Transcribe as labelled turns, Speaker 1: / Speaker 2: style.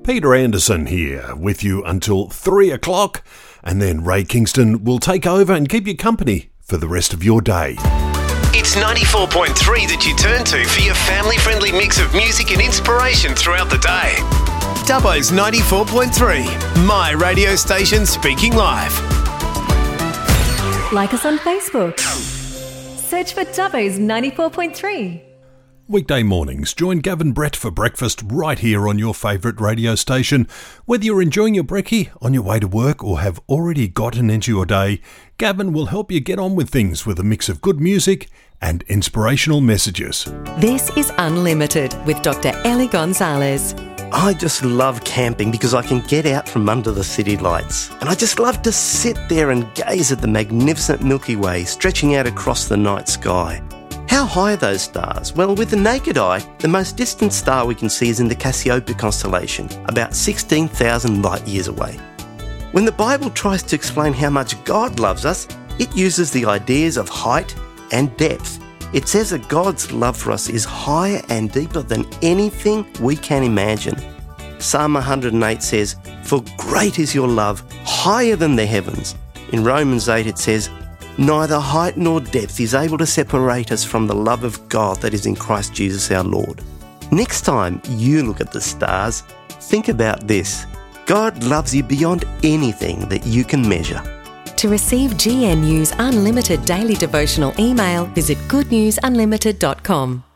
Speaker 1: Peter Anderson here with you until 3 o'clock, and then Ray Kingston will take over and keep you company for the rest of your day.
Speaker 2: It's 94.3 that you turn to for your family-friendly mix of music and inspiration throughout the day. Dubbo's 94.3, my radio station speaking live.
Speaker 3: Like us on Facebook. Search for Dubbo's 94.3.
Speaker 1: Weekday mornings, join Gavin Brett for breakfast right here on your favourite radio station. Whether you're enjoying your brekkie, on your way to work or have already gotten into your day, Gavin will help you get on with things with a mix of good music and inspirational messages.
Speaker 4: This is Unlimited with Dr. Ellie Gonzalez.
Speaker 5: I just love camping because I can get out from under the city lights. And I just love to sit there and gaze at the magnificent Milky Way stretching out across the night sky. How high are those stars? Well, with the naked eye, the most distant star we can see is in the Cassiopeia constellation, about 16,000 light years away. When the Bible tries to explain how much God loves us, it uses the ideas of height and depth. It says that God's love for us is higher and deeper than anything we can imagine. Psalm 108 says, "For great is your love, higher than the heavens." In Romans 8 it says, "Neither height nor depth is able to separate us from the love of God that is in Christ Jesus our Lord." Next time you look at the stars, think about this. God loves you beyond anything that you can measure.
Speaker 4: To receive GNU's Unlimited daily devotional email, visit goodnewsunlimited.com.